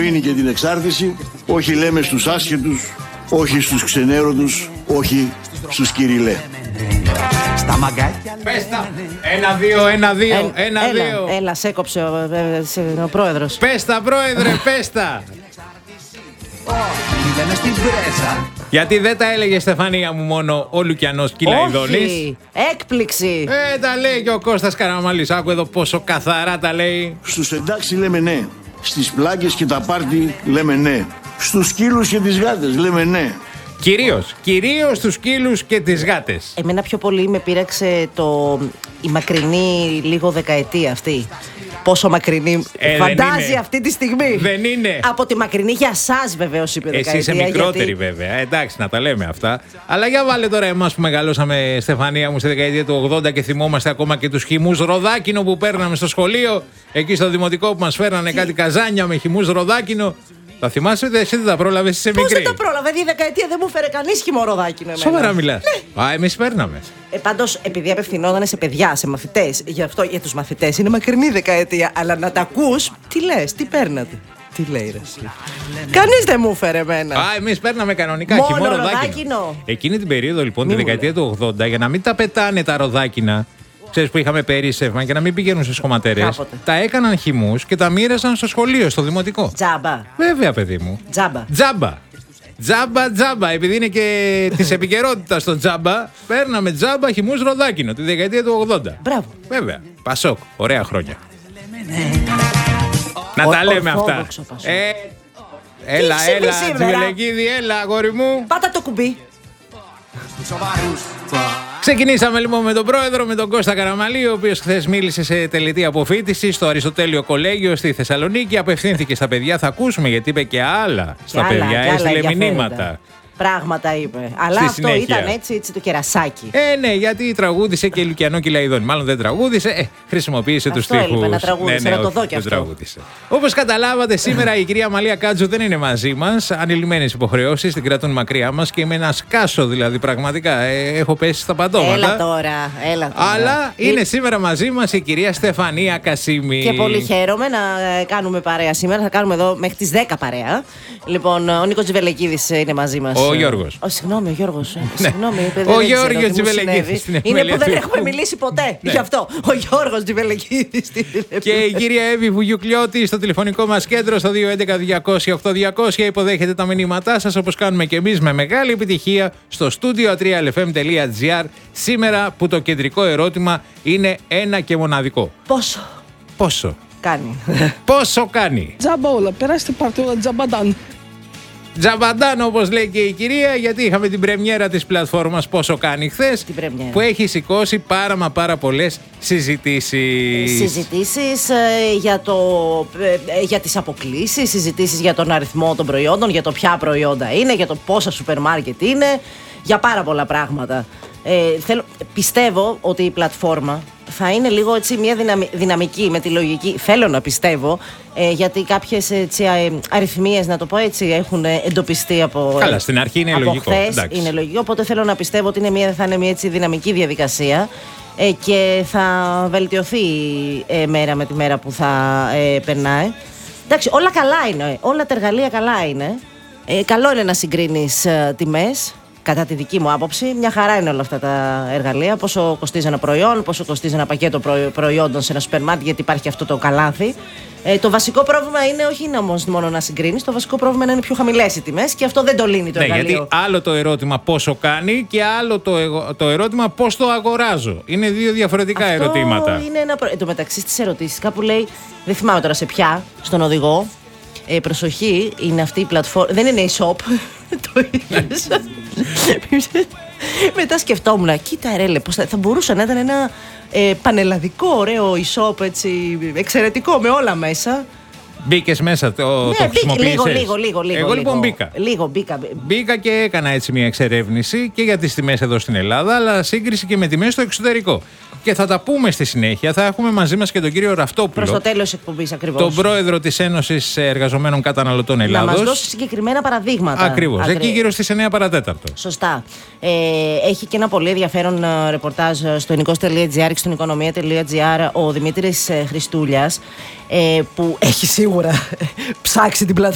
αφήνει και την εξάρτηση. Όχι λέμε στους άσχετους, όχι στους ξενέρωτους, όχι στους κυριλέ. Πες τα. 1-2, 1-2. Έλα, σε έκοψε ο πρόεδρος. Πες τα, πρόεδρε, πες τα. Γιατί δεν τα έλεγε, Στεφανία μου, μόνο ο Λουκιανός Κυλαϊδόνης? Όχι, έκπληξη. Τα λέει και ο Κώστας Καραμαλής. Άκου εδώ πόσο καθαρά τα λέει. Στους εντάξει λέμε ναι. Στις πλάκες και τα πάρτι λέμε ναι. Στους σκύλους και τις γάτες λέμε ναι. Κυρίως τους σκύλους και τις γάτες. Εμένα πιο πολύ με πείραξε η μακρινή λίγο δεκαετία αυτή. Πόσο μακρινή φαντάζει αυτή τη στιγμή. Δεν είναι. Από τη μακρινή για εσάς βεβαίως είπε δεκαετία. Εσύ είσαι μικρότερη βέβαια. Εντάξει, να τα λέμε αυτά. Αλλά για βάλε τώρα εμάς που μεγαλώσαμε, Στεφανία μου, στη δεκαετία του 80 και θυμόμαστε ακόμα και τους χυμούς ροδάκινο που παίρναμε στο σχολείο. Εκεί στο δημοτικό που μας φέρνανε κάτι καζάνια με χυμούς ροδάκινο. Τα θυμάσαι ότι εσύ δεν τα πρόλαβες, είσαι μικρή? Πώς δεν τα πρόλαβε, η δεκαετία δεν μου φέρε κανείς χυμωροδάκινο εμένα. Σοβαρά μιλάς? Ναι. Εμείς παίρναμε. Πάντως, επειδή απευθυνόταν σε παιδιά, σε μαθητές, γι' αυτό για τους μαθητές είναι μακρινή δεκαετία. Αλλά να τα ακούς, τι λες, τι παίρνατε? Τι λέει ρε εσύ? Κανείς δεν μου φέρε εμένα. Εμείς παίρναμε κανονικά χυμό ροδάκινο. Εκείνη την περίοδο λοιπόν, τη δεκαετία του 80, για να μην τα πετάνε τα ροδάκινα, ξέρεις που είχαμε περίσσευμα και να μην πηγαίνουν στις χωματερές, τα έκαναν χυμούς και τα μοίραζαν στο σχολείο, στο δημοτικό. Τζάμπα. Βέβαια, παιδί μου. Τζάμπα. Επειδή είναι και της επικαιρότητας το τζάμπα, παίρναμε τζάμπα χυμούς ροδάκινο τη δεκαετία του 80. Μπράβο. Βέβαια. Πασόκ. Ωραία χρόνια. Να τα λέμε αυτά. Έλα, Τζιβελεκίδη, έλα, αγόρι μου. Πάτα το κουμπί. Ξεκινήσαμε λοιπόν με τον πρόεδρο, με τον Κώστα Καραμαλή, ο οποίος χθες μίλησε σε τελετή αποφοίτηση στο Αριστοτέλειο Κολέγιο στη Θεσσαλονίκη. Απευθύνθηκε στα παιδιά, θα ακούσουμε γιατί είπε και άλλα στα παιδιά, έστειλε μηνύματα. Πράγματα είπε. Αλλά αυτό ήταν έτσι το κερασάκι. Ναι, γιατί τραγούδισε και Λουκιανό Κυλαϊδόνη. Μάλλον δεν τραγούδισε, χρησιμοποίησε τους στίχους. Αυτό είπε να τραγούδισε, να το δω κι αυτό. Όπως καταλάβατε, σήμερα η κυρία Μαλία Κάτζου δεν είναι μαζί μας. Ανηλυμένες υποχρεώσεις, την κρατούν μακριά μας και με ένα σκάσο δηλαδή πραγματικά. Έχω πέσει στα πατώματα. Έλα τώρα. Αλλά είναι σήμερα μαζί μας η κυρία Στεφανία Κασίμη. Και πολύ χαίρομαι να κάνουμε παρέα σήμερα. Θα κάνουμε εδώ μέχρι τις 10 παρέα. Λοιπόν, ο Νίκος Τζιβελεκίδης είναι μαζί μας. Ο Γιώργος. Συγγνώμη, ο Γιώργος. Ο Γιώργος Τζιβελεκίδης. Είναι που δεν έχουμε μιλήσει ποτέ. Γι' αυτό. Ο Γιώργος Τζιβελεκίδης. Και η κυρία Εύη Βουγιουκλιώτη στο τηλεφωνικό μας κέντρο στο 211-200-8200 υποδέχεται τα μηνύματά σας όπως κάνουμε και εμείς με μεγάλη επιτυχία στο studio3lfm.gr. Σήμερα που το κεντρικό ερώτημα είναι ένα και μοναδικό. Πόσο κάνει? Τζαμπόλα, περάστε παρτούλα τζαμπαντάν. Τζαμπαντάν, όπως λέει και η κυρία, γιατί είχαμε την πρεμιέρα της πλατφόρμας Πόσο κάνει χθες, που έχει σηκώσει πάρα πολλές συζητήσεις. Συζητήσεις για τις αποκλίσεις, συζητήσεις για τον αριθμό των προϊόντων, για το ποια προϊόντα είναι, για το πόσα σούπερ μάρκετ είναι, για πάρα πολλά πράγματα. Πιστεύω ότι η πλατφόρμα θα είναι λίγο έτσι μια δυναμική με τη λογική. Θέλω να πιστεύω, γιατί κάποιες αριθμίες, να το πω έτσι, έχουν εντοπιστεί από. Καλά, στην αρχή είναι λογικό. Είναι λογικό, οπότε θέλω να πιστεύω ότι θα είναι μια έτσι δυναμική διαδικασία και θα βελτιωθεί μέρα με τη μέρα που θα περνάει. Εντάξει, όλα καλά είναι. Όλα τα εργαλεία καλά είναι. Καλό είναι να συγκρίνεις τιμές. Κατά τη δική μου άποψη, μια χαρά είναι όλα αυτά τα εργαλεία. Πόσο κοστίζει ένα προϊόν, πόσο κοστίζει ένα πακέτο προϊόντων σε ένα σούπερ μάρκετ, γιατί υπάρχει αυτό το καλάθι. Το βασικό πρόβλημα είναι όχι όμως μόνο να συγκρίνεις, το βασικό πρόβλημα είναι να είναι πιο χαμηλές οι τιμές και αυτό δεν το λύνει το εργαλείο. Γιατί άλλο το ερώτημα πόσο κάνει και άλλο το ερώτημα πώς το αγοράζω. Είναι δύο διαφορετικά ερωτήματα. Είναι εν τω μεταξύ στις ερωτήσεις κάπου λέει, δεν θυμάμαι τώρα σε ποια, στον οδηγό. Προσοχή, είναι αυτή η πλατφόρμα. Δεν είναι e-shop. Το είδες. Μετά σκεφτόμουν, κοίτα ρε, πώς θα μπορούσε να ήταν ένα πανελλαδικό ωραίο e-shop, έτσι, εξαιρετικό με όλα μέσα. Μπήκες μέσα, το χρησιμοποίησες? Λίγο. Εγώ λοιπόν μπήκα. Μπήκα και έκανα έτσι μια εξερεύνηση και για τις τιμές εδώ στην Ελλάδα, αλλά σύγκριση και με τιμές στο εξωτερικό. Και θα τα πούμε στη συνέχεια. Θα έχουμε μαζί μας και τον κύριο Ραυτόπουλο. Προς το τέλος εκπομπής ακριβώς. Τον πρόεδρο της Ένωσης Εργαζομένων Καταναλωτών Ελλάδος. Να μας δώσει συγκεκριμένα παραδείγματα. Ακριβώς. Εκεί γύρω στις 9 παρατέταρτο. Σωστά. Έχει και ένα πολύ ενδιαφέρον ρεπορτάζ στο ενικός.gr και στο οικονομία.gr ο Δημήτρης Χριστούλιας, που έχει σίγουρα ψάξει την πλατφόρμα